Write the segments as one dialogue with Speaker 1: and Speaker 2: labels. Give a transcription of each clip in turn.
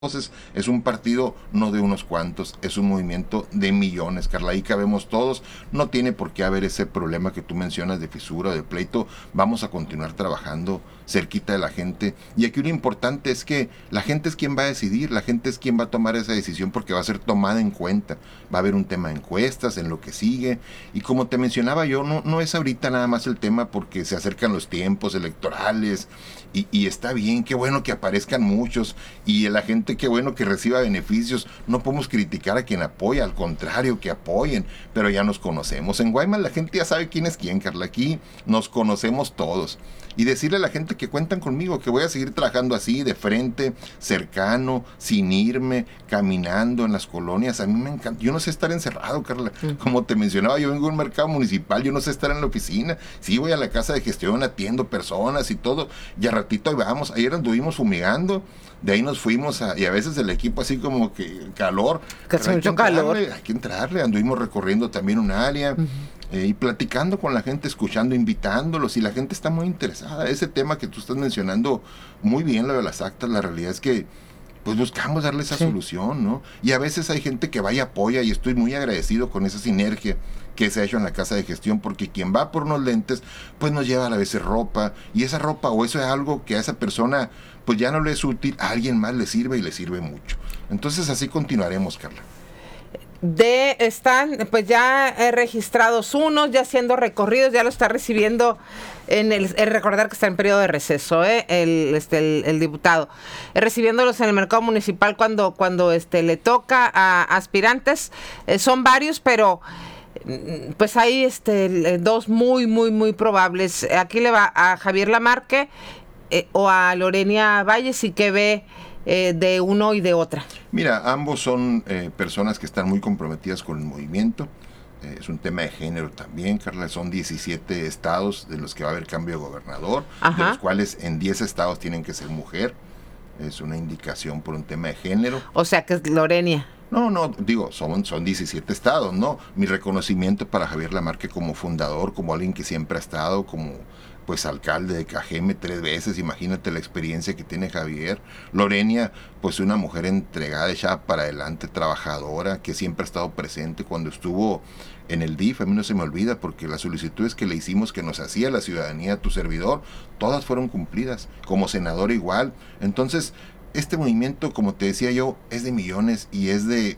Speaker 1: Entonces, es un partido no de unos cuantos, es un movimiento de millones, Carla, ahí cabemos todos, no tiene por qué haber ese problema que tú mencionas de fisura, de pleito, vamos a continuar trabajando cerquita de la gente, y aquí lo importante es que la gente es quien va a decidir, la gente es quien va a tomar esa decisión porque va a ser tomada en cuenta, va a haber un tema de encuestas, en lo que sigue, y como te mencionaba yo, no es ahorita nada más el tema porque se acercan los tiempos electorales, y está bien, qué bueno que aparezcan muchos, y la gente qué bueno que reciba beneficios, no podemos criticar a quien apoya, al contrario, que apoyen, pero ya nos conocemos. En Guaymas la gente ya sabe quién es quién, Carla, aquí nos conocemos todos. Y decirle a la gente que cuentan conmigo, que voy a seguir trabajando así, de frente, cercano, sin irme, caminando en las colonias. A mí me encanta, yo no sé estar encerrado, Carla, como te mencionaba, yo vengo de un mercado municipal, yo no sé estar en la oficina, sí voy a la casa de gestión, atiendo personas y todo, y a ratito ahí vamos, ayer anduvimos fumigando, de ahí nos fuimos y a veces el equipo así como que calor,
Speaker 2: que hace mucho calor,
Speaker 1: hay que entrarle, anduvimos recorriendo también un área, y platicando con la gente, escuchando, invitándolos, y la gente está muy interesada. Ese tema que tú estás mencionando muy bien, lo de las actas, la realidad es que pues buscamos darle esa solución, ¿no? Y a veces hay gente que va y apoya, y estoy muy agradecido con esa sinergia que se ha hecho en la casa de gestión, porque quien va por unos lentes, pues nos lleva a veces ropa, y esa ropa o eso es algo que a esa persona pues ya no le es útil, a alguien más le sirve y le sirve mucho. Entonces así continuaremos, Carla.
Speaker 2: Están pues ya registrados unos, ya siendo recorridos, ya lo está recibiendo recordar que está en periodo de receso, el diputado, recibiéndolos en el mercado municipal cuando le toca a aspirantes, son varios, pero pues hay dos muy probables. Aquí le va a Javier Lamarque o a Lorenia Valles, y que ve de uno y de otra.
Speaker 1: Mira, ambos son personas que están muy comprometidas con el movimiento. Es un tema de género también, Carla. Son 17 estados de los que va a haber cambio de gobernador, de los cuales en 10 estados tienen que ser mujer. Es una indicación por un tema de género.
Speaker 2: O sea que es Lorenia.
Speaker 1: No, digo, son 17 estados, ¿no? Mi reconocimiento para Javier Lamarque como fundador, como alguien que siempre ha estado, como pues alcalde de Cajeme 3 veces, imagínate la experiencia que tiene Javier. Lorenia, pues una mujer entregada, echada para adelante, trabajadora, que siempre ha estado presente cuando estuvo en el DIF. A mí no se me olvida, porque las solicitudes que le hicimos, que nos hacía la ciudadanía, tu servidor, todas fueron cumplidas, como senador igual. Entonces, este movimiento, como te decía yo, es de millones, y es de...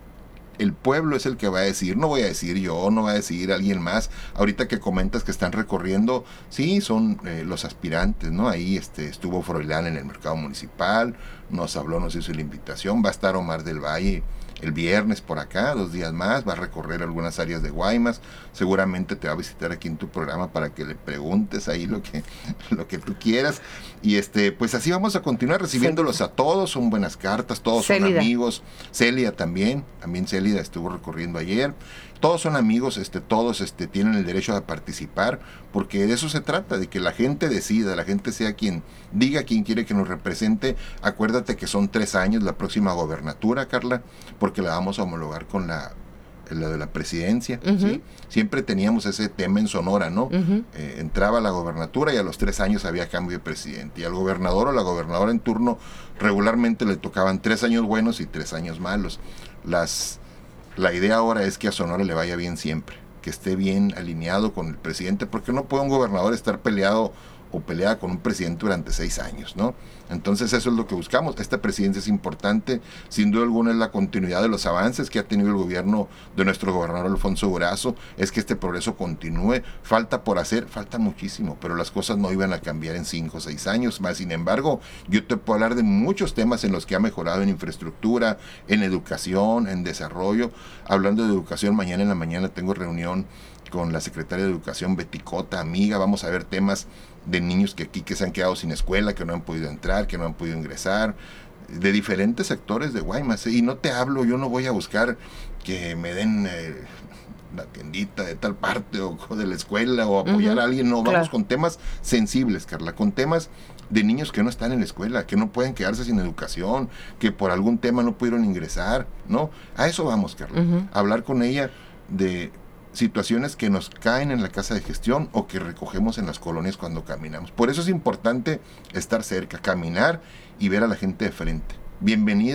Speaker 1: El pueblo es el que va a decir, no voy a decir yo, no va a decir alguien más. Ahorita que comentas que están recorriendo, sí, son los aspirantes, ¿no? Ahí estuvo Froilán en el mercado municipal, nos habló, nos hizo la invitación, va a estar Omar del Valle el viernes por acá, 2 días más, va a recorrer algunas áreas de Guaymas, seguramente te va a visitar aquí en tu programa para que le preguntes ahí lo que tú quieras, y pues así vamos a continuar recibiéndolos a todos. Son buenas cartas, todos son amigos. Celia también Célida estuvo recorriendo ayer. Todos son amigos, todos tienen el derecho a participar, porque de eso se trata, de que la gente decida, la gente sea quien diga quién quiere que nos represente. Acuérdate que son 3 años la próxima gobernatura, Carla, porque la vamos a homologar con la de la presidencia, ¿sí? Siempre teníamos ese tema en Sonora, ¿no? Entraba la gobernatura y a los 3 años había cambio de presidente, y al gobernador o la gobernadora en turno regularmente le tocaban 3 años buenos y 3 años malos. La idea ahora es que a Sonora le vaya bien siempre, que esté bien alineado con el presidente, porque no puede un gobernador estar peleado o peleada con un presidente durante 6 años, ¿no? Entonces eso es lo que buscamos. Esta presidencia es importante, sin duda alguna es la continuidad de los avances que ha tenido el gobierno de nuestro gobernador Alfonso Durazo, es que este progreso continúe. Falta por hacer, falta muchísimo, pero las cosas no iban a cambiar en 5 o 6 años más. Sin embargo, yo te puedo hablar de muchos temas en los que ha mejorado, en infraestructura, en educación, en desarrollo. Hablando de educación, mañana en la mañana tengo reunión con la secretaria de Educación, Betty Cota, amiga. Vamos a ver temas de niños que se han quedado sin escuela, que no han podido entrar, que no han podido ingresar, de diferentes sectores de Guaymas. Y no te hablo, yo no voy a buscar que me den la tiendita de tal parte o de la escuela o apoyar a alguien. No, vamos con temas sensibles, Carla, con temas de niños que no están en la escuela, que no pueden quedarse sin educación, que por algún tema no pudieron ingresar, ¿no? A eso vamos, Carla. Hablar con ella de situaciones que nos caen en la casa de gestión o que recogemos en las colonias cuando caminamos. Por eso es importante estar cerca, caminar y ver a la gente de frente. bienvenido.